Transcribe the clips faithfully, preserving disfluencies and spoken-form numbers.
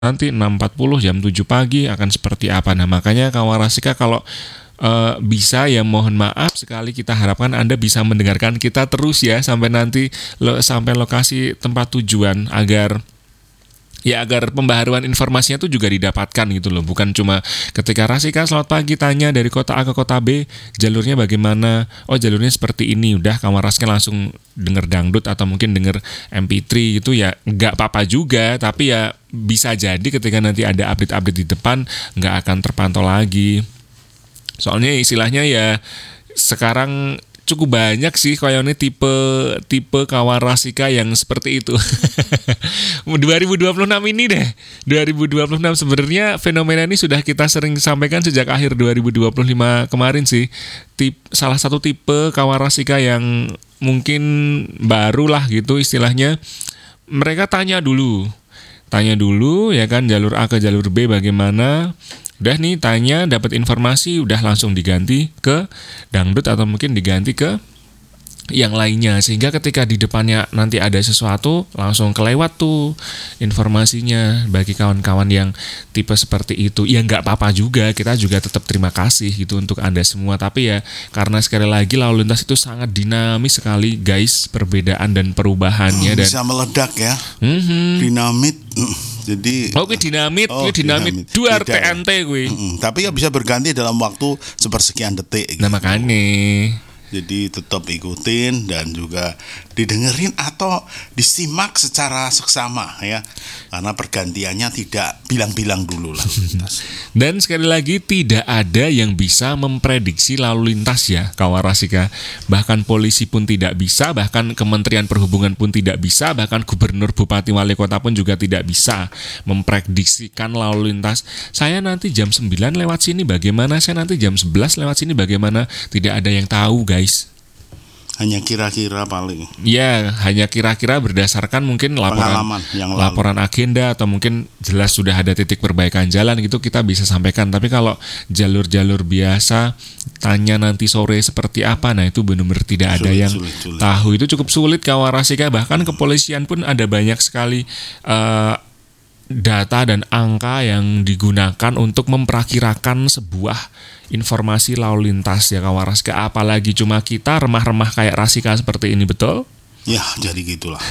nanti enam empat puluh jam tujuh pagi akan seperti apa. Nah makanya kawan Rasika kalau uh, bisa ya mohon maaf sekali, kita harapkan Anda bisa mendengarkan kita terus ya sampai nanti lo, sampai lokasi tempat tujuan, agar ya agar pembaharuan informasinya itu juga didapatkan gitu loh. Bukan cuma ketika Rasika selamat pagi tanya dari kota A ke kota B, jalurnya bagaimana, oh jalurnya seperti ini, udah kawan Rasika langsung denger dangdut atau mungkin denger M P tiga gitu ya, nggak apa-apa juga. Tapi ya bisa jadi ketika nanti ada update-update di depan nggak akan terpantau lagi. Soalnya istilahnya ya sekarang cukup banyak sih kayaknya tipe tipe kawan Rasika yang seperti itu. dua ribu dua puluh enam ini deh. dua ribu dua puluh enam sebenarnya fenomena ini sudah kita sering sampaikan sejak akhir dua ribu dua puluh lima kemarin sih. Tip, salah satu tipe kawan Rasika yang mungkin baru lah gitu istilahnya. Mereka tanya dulu. Tanya dulu ya kan, jalur A ke jalur B bagaimana. Udah nih tanya, dapat informasi, udah langsung diganti ke dangdut atau mungkin diganti ke yang lainnya, sehingga ketika di depannya nanti ada sesuatu langsung kelewat tuh informasinya. Bagi kawan-kawan yang tipe seperti itu ya nggak apa-apa juga, kita juga tetap terima kasih gitu untuk Anda semua. Tapi ya karena sekali lagi lalu lintas itu sangat dinamis sekali guys, perbedaan dan perubahannya, dan bisa meledak ya. Mm-hmm. Dinamit. Jadi oke dinamit, oh, dinamit, dinamit. Duar T N T gue. Mm-mm. Tapi ya bisa berganti dalam waktu sepersekian detik gitu. Nah makanya jadi tetap ikutin dan juga didengerin atau disimak secara seksama ya, karena pergantiannya tidak bilang-bilang dulu lalu lintas. Dan sekali lagi tidak ada yang bisa memprediksi lalu lintas ya kawan Rasika. Bahkan polisi pun tidak bisa, bahkan Kementerian Perhubungan pun tidak bisa, bahkan gubernur, bupati, wali kota pun juga tidak bisa memprediksikan lalu lintas. Saya nanti jam sembilan lewat sini bagaimana, saya nanti jam sebelas lewat sini bagaimana, tidak ada yang tahu guys. Hanya kira-kira paling. Ya, hanya kira-kira berdasarkan mungkin laporan yang laporan agenda atau mungkin jelas sudah ada titik perbaikan jalan gitu kita bisa sampaikan. Tapi kalau jalur-jalur biasa tanya nanti sore seperti apa, nah itu benar-benar tidak ada sulit, yang sulit, sulit. tahu. Itu cukup sulit kawan Rasika. Bahkan kepolisian pun ada banyak sekali uh, data dan angka yang digunakan untuk memperakirakan sebuah informasi lalu lintas ya kawan Rasika. Apalagi cuma kita remah-remah kayak Rasika seperti ini, betul? Ya jadi gitulah.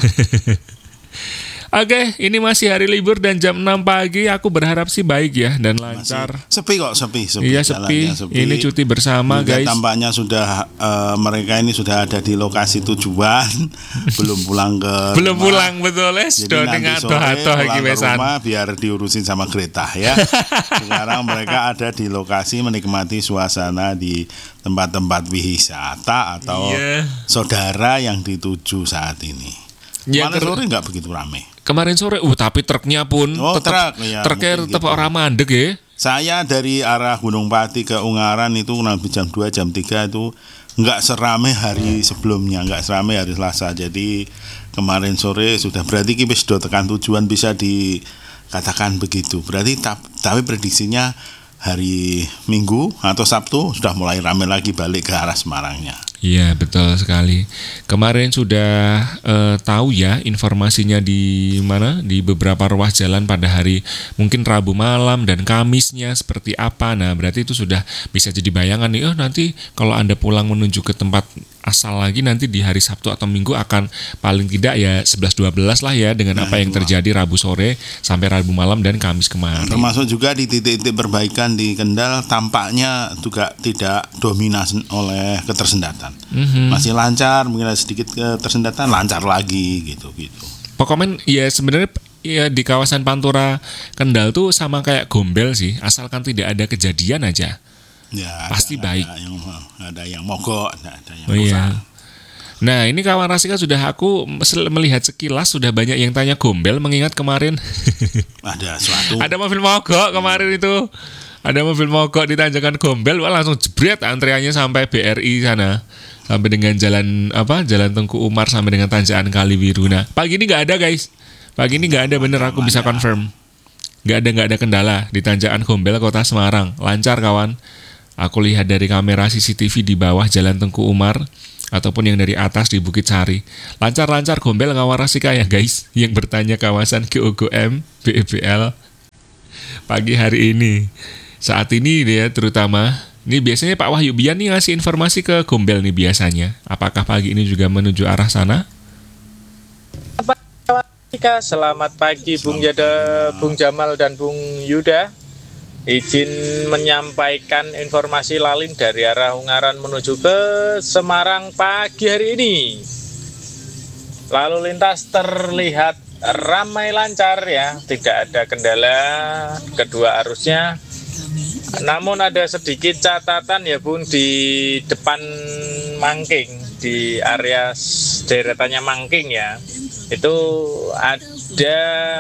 Oke, ini masih hari libur dan jam enam pagi. Aku berharap sih baik ya dan lancar. Masih sepi kok, sepi, sepi. Iya sepi. sepi. Ini cuti bersama juga guys. Tampaknya sudah uh, mereka ini sudah ada di lokasi tujuan, belum pulang ke. Belum rumah. pulang betul ya. Jadi nanti sore pulang ke rumah biar diurusin sama kereta ya. Sekarang mereka ada di lokasi menikmati suasana di tempat-tempat wisata atau yeah. saudara yang dituju saat ini. Ya, kemarin sore nggak begitu ramai. Kemarin sore, uh tapi truknya pun oh, tetap truk, ya, truknya tetap gitu. orang mandek ya. Saya dari arah Gunung Pati ke Ungaran itu nanti jam dua, jam tiga itu nggak seramai hari sebelumnya, nggak seramai hari Selasa. Jadi kemarin sore sudah berarti kita sudah tekan tujuan, bisa dikatakan begitu. Berarti tapi prediksinya hari Minggu atau Sabtu sudah mulai ramai lagi balik ke arah Semarangnya. Iya betul sekali. Kemarin sudah uh, tahu ya informasinya di mana, di beberapa ruas jalan pada hari mungkin Rabu malam dan Kamisnya seperti apa. Nah berarti itu sudah bisa jadi bayangan nih. Oh nanti kalau Anda pulang menuju ke tempat asal lagi nanti di hari Sabtu atau Minggu akan paling tidak ya sebelas dua belas lah ya dengan nah, apa yang terjadi Rabu sore sampai Rabu malam dan Kamis kemarin. Termasuk juga di titik-titik perbaikan di Kendal tampaknya juga tidak dominasi oleh ketersendatan. Mm-hmm. Masih lancar, mungkin ada sedikit ketersendatan, lancar lagi gitu gitu. Pokoknya ya sebenarnya ya di kawasan Pantura Kendal tuh sama kayak Gombel sih, asalkan tidak ada kejadian aja. Ya, pasti ada, baik. Ada yang, ada yang mogok, ada, ada yang oh, iya. Nah ini kawan Rasika sudah aku melihat sekilas sudah banyak yang tanya Gombel, mengingat kemarin ada suatu ada mobil mogok kemarin itu. Ada mobil mogok di tanjakan Gombel, wah langsung jebret antreannya sampai B R I sana, sampai dengan jalan apa Jalan Tengku Umar sampai dengan tanjakan Kaliwiru. Nah pagi ini nggak ada guys, pagi ini nggak ada, bener aku bisa confirm, nggak ada nggak ada kendala di tanjakan Gombel Kota Semarang, lancar kawan. Aku lihat dari kamera C C T V di bawah Jalan Tengku Umar ataupun yang dari atas di Bukit Sari, lancar-lancar Gombel kawan Rasika ya guys. Yang bertanya kawasan G O G M, B E B L pagi hari ini. Saat ini dia terutama. Ini biasanya Pak Wahyu Bian nih ngasih informasi ke Gombel nih biasanya. Apakah pagi ini juga menuju arah sana? Selamat pagi Bung Yada, Bung Jamal dan Bung Yuda. Izin menyampaikan informasi lalin dari arah Ungaran menuju ke Semarang pagi hari ini. Lalu lintas terlihat ramai lancar ya, tidak ada kendala kedua arusnya. Namun ada sedikit catatan ya Bung di depan Mangking, di area deretannya Mangking ya. Itu ada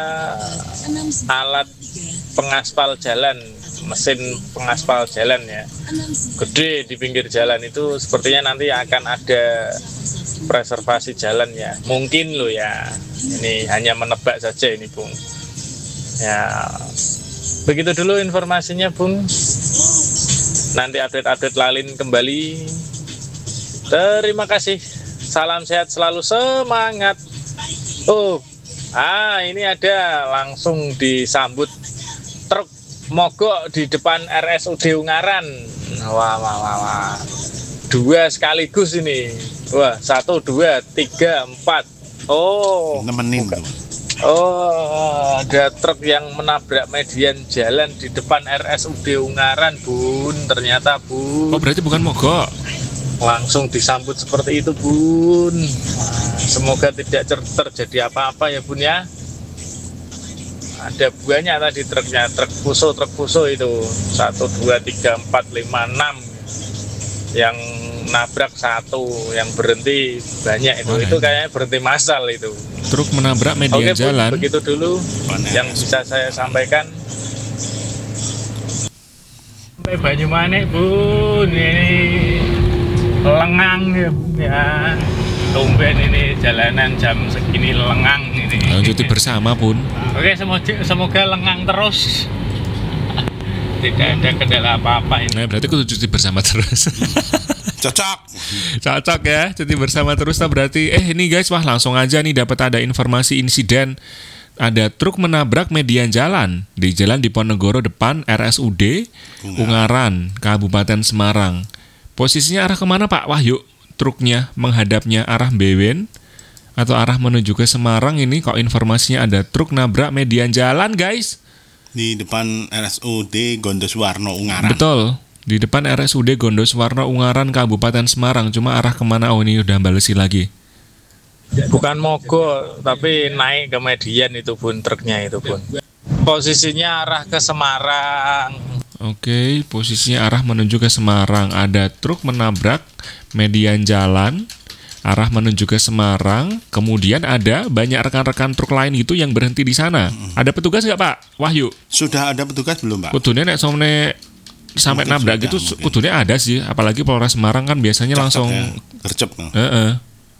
alat pengaspal jalan, mesin pengaspal jalan ya, gede di pinggir jalan itu sepertinya nanti akan ada preservasi jalan ya, mungkin loh ya, ini hanya menebak saja ini Bung ya. Begitu dulu informasinya Bung, nanti update-update lalin kembali. Terima kasih, salam sehat selalu, semangat. Oh, ah ini ada langsung disambut truk mogok di depan R S U D Ungaran. Wah, wah, wah, wah. Dua sekaligus ini. Wah, satu, dua, tiga, empat. Oh, nemenin tuh. Oh, ada truk yang menabrak median jalan di depan R S U D Ungaran, Bun. Ternyata, Bun. Oh, berarti bukan mogok. Langsung disambut seperti itu, Bun. Semoga tidak terjadi apa-apa ya, Bun ya. Ada banyak tadi truknya, truk fuso, truk fuso itu satu, dua, tiga, empat, lima, enam yang nabrak satu, yang berhenti banyak itu. Oh, itu kayaknya berhenti massal itu. Truk menabrak median Oke, jalan. Bun, begitu dulu yang bisa saya sampaikan. Sampai Banyumanik, Bun, ini lengang ya, Bun ya. Tumben ini jalanan jam segini lengang ini. Nah, cuti bersama Bun. Oke, semoga, semoga lengang terus. Tidak ada kendala apa-apa ini. Nah, berarti kudu cuti bersama terus. Cocok. Cocok ya, cuti bersama terus lah berarti. Eh ini guys, wah langsung aja nih dapat ada informasi insiden. Ada truk menabrak median jalan di Jalan Diponegoro depan R S U D Ungaran, Kabupaten Semarang. Posisinya arah kemana Pak Wahyu? Truknya menghadapnya arah Bewen atau arah menuju ke Semarang ini kok informasinya ada truk nabrak median jalan guys di depan R S U D Gondoswarno Ungaran. Betul, di depan R S U D Gondoswarno Ungaran Kabupaten Semarang. Cuma arah kemana? Oh ini udah balesi lagi. Bukan mogok tapi naik ke median itu Bun, truknya itu Bun. Posisinya arah ke Semarang. Oke, posisinya arah menuju ke Semarang. Ada truk menabrak median jalan, arah menuju ke Semarang. Kemudian ada banyak rekan-rekan truk lain gitu yang berhenti di sana. Hmm. Ada petugas nggak Pak Wahyu? Sudah ada petugas belum Pak? Kudune nek somne sampai mungkin nabrak sudah, gitu, mungkin. Kudune ada sih. Apalagi Polres Semarang kan biasanya Cocok langsung ya. Gercep. No? Uh-uh.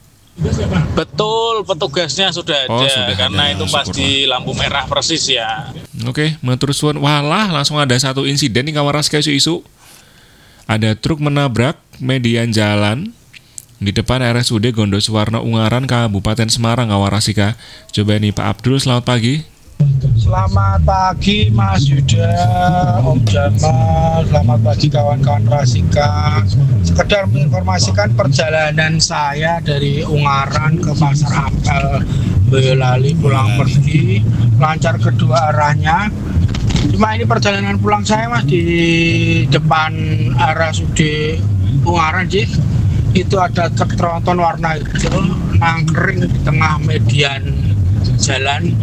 Betul, petugasnya sudah ada, oh, sudah karena ada. Itu pas di lampu merah persis ya. Oke, matur suwun. Walah, langsung ada satu insiden nih kawaras kayak isu. Ada truk menabrak median jalan di depan R S U D Gondoswarno Ungaran Kabupaten Semarang kawarasika. Coba nih Pak Abdul, selamat pagi. Selamat pagi Mas Yuda, Om Jamal, selamat pagi kawan-kawan Rasika. Sekedar menginformasikan perjalanan saya dari Ungaran ke Pasar Apel Boyolali pulang pergi, lancar kedua arahnya. Cuma ini perjalanan pulang saya Mas di depan R S U D Ungaran sih. Itu ada truk tronton warna hijau nangkring di tengah median jalan.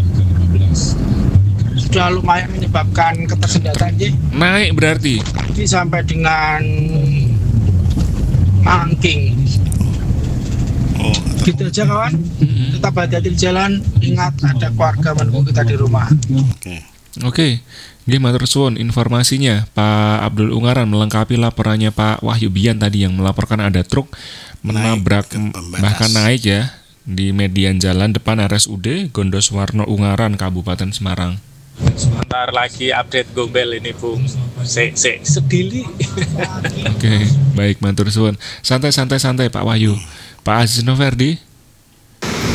Sudah lumayan menyebabkan ketersendatan sih. Naik berarti? Jadi sampai dengan Mangking. Oh, gitu aja kawan. Mm-hmm. Tetap hati-hati di jalan. Ingat ada keluarga menunggu kita di rumah. Oke. Oke. Nggih matur suwun informasinya Pak Abdul Ungaran melengkapi laporannya Pak Wahyu Bian tadi yang melaporkan ada truk menabrak bahkan naik ya di median jalan depan R S U D Gondoswarno Ungaran Kabupaten Semarang. Sebentar lagi update Gombel ini Bung. Se se sedili. Oke, baik matur suwun. Santai-santai santai Pak Wahyu. Pak Aziz Noverdi.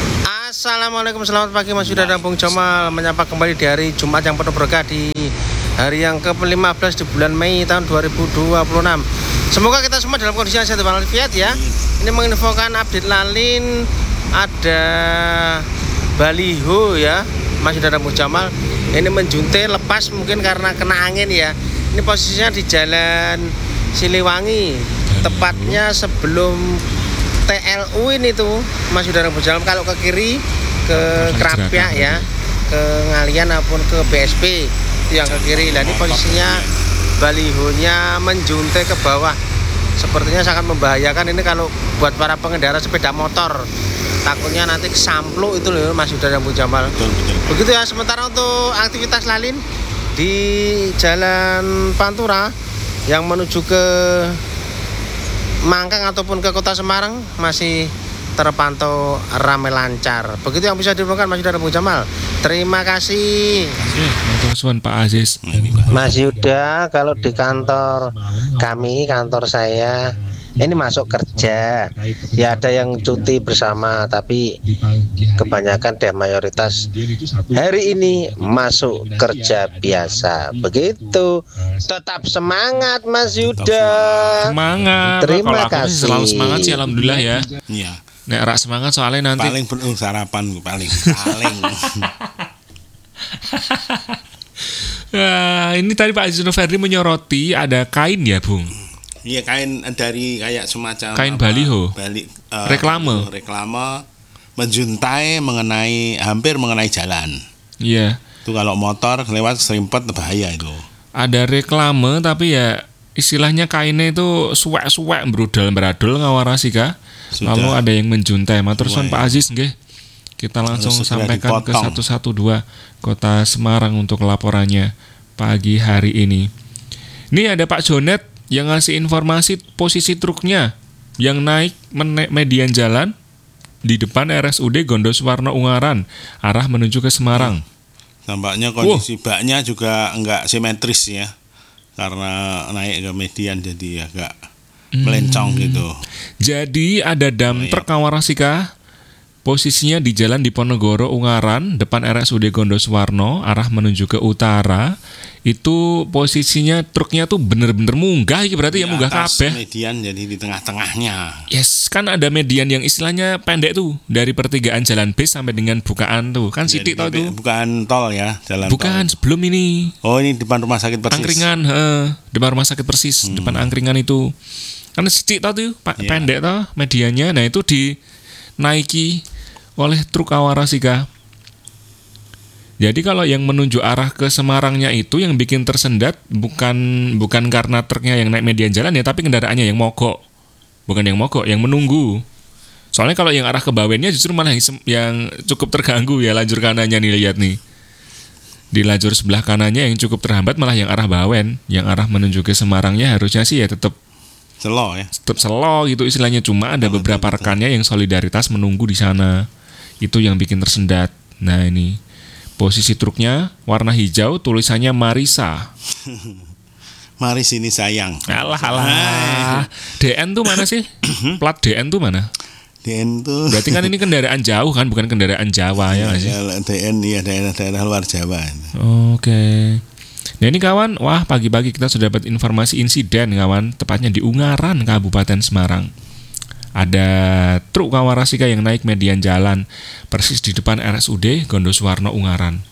Assalamualaikum, selamat pagi Mas Yuda dan Bung Jamal. Menyapa kembali di hari Jumat yang penuh berkah di hari yang ke lima belas di bulan Mei tahun dua ribu dua puluh enam. Semoga kita semua dalam kondisi yang sehat walafiat ya. Ini menginfokan update lalin, ada baliho ya, Mas Yuda dan Bu Jamal. Ini menjuntai lepas mungkin karena kena angin ya. Ini posisinya di Jalan Siliwangi, tepatnya sebelum T L U ini tuh Mas Yuda dan Bu Jamal. Kalau ke kiri ke Krapyak ya, ke Ngalian maupun ke B S P itu yang ke kiri. Nah ini posisinya balihonya menjuntai ke bawah, sepertinya sangat membahayakan ini kalau buat para pengendara sepeda motor, takutnya nanti kesampluk itu loh Mas Yuda dan Bu Jamal. Betul, betul. Begitu ya. Sementara untuk aktivitas lalin di Jalan Pantura yang menuju ke Mangkang ataupun ke Kota Semarang masih terpantau ramai lancar. Begitu yang bisa diinfokan Mas Yuda dan Bu Jamal. Terima kasih. Matur suwun Pak Aziz. Mas Yuda, kalau di kantor kami, kantor saya ini masuk kerja ya, ada yang cuti bersama, tapi kebanyakan deh mayoritas hari ini masuk kerja biasa. Begitu, tetap semangat Mas Yuda. Semangat. Terima Kalau aku sih kasih. selalu semangat sih alhamdulillah ya. Iya. Nek rak semangat soalnya nanti Paling penuh sarapan paling paling. Nah, ini tadi Pak Aziz Noverdi menyoroti ada kain ya, Bung. Iya, kain dari kayak semacam Kain apa, baliho. bali, eh, Reklame. reklame menjuntai mengenai hampir mengenai jalan. Iya. Itu kalau motor lewat serimpet bahaya itu. Ada reklame tapi ya istilahnya kainnya itu suwek-suwek brudal beradol ngawarasi kah. Sudah. Lalu ada yang menjuntai. Matur suwun Wah, Pak Aziz nggih. Kita langsung Harus segera sampaikan ke dipotong. seratus dua belas Kota Semarang untuk laporannya pagi hari ini. Ini ada Pak Jonet yang ngasih informasi posisi truknya yang naik menaik median jalan di depan R S U D Gondoswarno Ungaran arah menuju ke Semarang. Tampaknya kondisi baknya juga enggak simetris ya. Karena naik ke median jadi agak melencong gitu. Jadi ada dam Oh, iya. truk Kawarasika, posisinya di Jalan Diponegoro Ungaran depan R S U D Gondoswarno arah menuju ke utara. Itu posisinya truknya tuh bener-bener munggah, iki berarti Di ya munggah atas kabeh. median jadi di tengah-tengahnya. Yes, kan ada median yang istilahnya pendek tuh dari pertigaan Jalan Bis sampai dengan bukaan tuh. Kan sidik tau tuh. Bukan tol ya, jalan Bukan, tol. sebelum ini. Oh, ini depan rumah sakit Persis. Angkringan, heeh, depan rumah sakit Persis, Hmm. depan angkringan itu. Karena sidik tau tuh, Pak, Iya. pendek tau mediannya. Nah, itu dinaiki oleh truk Kawarasika. Jadi kalau yang menuju arah ke Semarangnya itu yang bikin tersendat bukan bukan karena truknya yang naik median jalan ya, tapi kendaraannya yang mogok. Bukan yang mogok, yang menunggu. Soalnya kalau yang arah ke Bawennya justru malah yang, sem- yang cukup terganggu ya lajur kanannya nih, lihat nih. Di lajur sebelah kanannya yang cukup terhambat malah yang arah Bawen, yang arah menuju ke Semarangnya harusnya sih ya tetap Selo ya. tetap selo gitu istilahnya, cuma ada beberapa rekannya yang solidaritas menunggu di sana. Itu yang bikin tersendat. Nah, ini posisi truknya warna hijau, tulisannya Marisa. Mari sini sayang. Alah alah. D N tuh mana sih? Plat D N tuh mana? D N tuh. Berarti kan ini kendaraan jauh kan, bukan kendaraan Jawa ya nggak sih? D N ya daerah-daerah luar Jawa. Oke. Nah ini kawan, wah pagi-pagi kita sudah dapat informasi insiden kawan, tepatnya di Ungaran, Kabupaten Semarang. Ada truk Kawarasika yang naik median jalan persis di depan R S U D Gondoswarno Ungaran.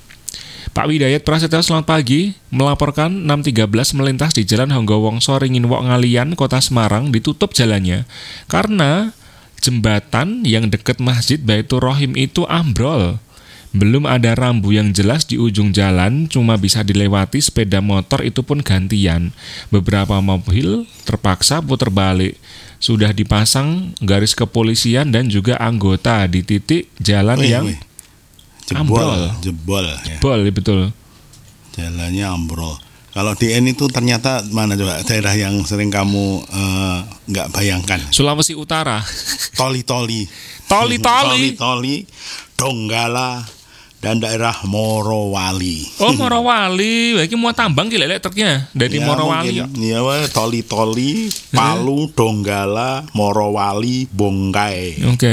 Pak Widayat Prasetyo selamat pagi, melaporkan enam tiga belas melintas di Jalan Honggowongso Ringinwok Ngalian, Kota Semarang ditutup jalannya karena jembatan yang dekat Masjid Baitur Rohim itu ambrol. Belum ada rambu yang jelas di ujung jalan, cuma bisa dilewati sepeda motor itu pun gantian. Beberapa mobil terpaksa putar balik. Sudah dipasang garis kepolisian dan juga anggota di titik jalan Wih, yang wih. Jebol, ambrol. jebol ya. Bol, betul. Jalannya ambrol. Kalau D N itu ternyata mana coba daerah yang sering kamu eh, nggak bayangkan. Sulawesi Utara. Toli-toli. Toli-toli. Toli-toli, Donggala, dan daerah Morowali. Oh, Morowali. Iki mau tambang ki lek truknya dari Ya, Morowali. mungkin. Iya, wah, Toli-toli, Palu, Donggala, Morowali, Bongkai. Oke.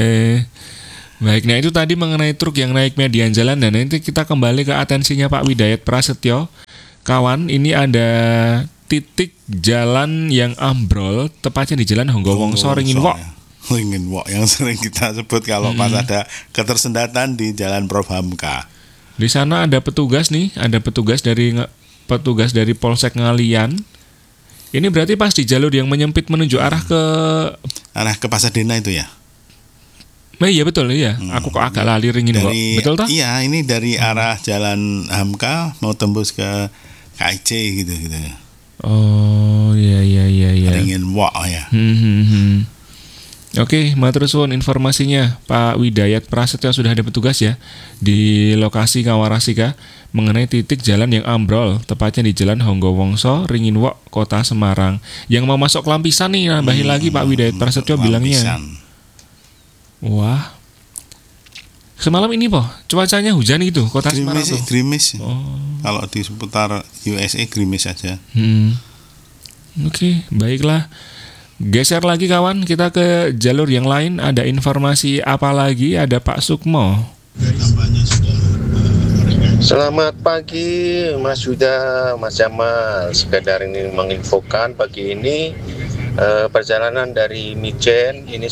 Baik, nah itu tadi mengenai truk yang naik median jalan, dan nanti kita kembali ke atensinya Pak Widayat Prasetyo kawan, ini ada titik jalan yang ambrol, tepatnya di Jalan Honggowongso Ringin Wok. Ringin Wok yang sering kita sebut kalau hmm. pas ada ketersendatan di Jalan Prof Hamka. Di sana ada petugas nih, ada petugas dari petugas dari Polsek Ngalian. Ini berarti pas di jalur yang menyempit menuju arah ke arah ke Pasadena itu ya? Nah, iya betul ya. Hmm. Aku kok agak lali Ringin Wok. Betul toh? Iya, ini dari arah Jalan Hamka mau tembus ke K I C gitu gitu. Oh, iya iya iya iya. Ringin Wok ya. Hmm, hmm, hmm. Oke, matur suwun informasinya Pak Widayat Prasetyo, sudah ada petugas ya di lokasi Kawarasika mengenai titik jalan yang ambrol, tepatnya di Jalan Honggowongso Ringin Wok, Kota Semarang. Yang mau masuk Kelampisan nih, nambahin hmm, lagi Pak Widayat Prasetyo bilangnya. Wah, semalam ini po cuacanya hujan gitu Kota Semarang tuh. Gerimis. Oh. Kalau di seputar U S A gerimis aja. Hmm. Oke, baiklah. Geser lagi kawan, kita ke jalur yang lain. Ada informasi apa lagi? Ada Pak Sukmo. Selamat pagi Mas Yuda, Mas Jamal. Sekedar ini menginfokan pagi ini eh, perjalanan dari Mijen ini